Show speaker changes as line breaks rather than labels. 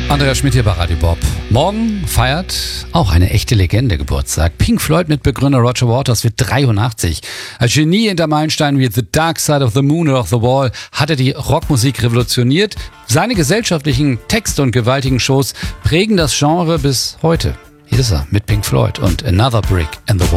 Andreas Schmidt hier bei Radio Bob. Morgen feiert auch eine echte Legende Geburtstag. Pink Floyd Mitbegründer Roger Waters wird 83. Als Genie hinter Meilensteinen wie The Dark Side of the Moon oder Off the Wall hat er die Rockmusik revolutioniert. Seine gesellschaftlichen Texte und gewaltigen Shows prägen das Genre bis heute. Hier ist er mit Pink Floyd und Another Brick in the Wall.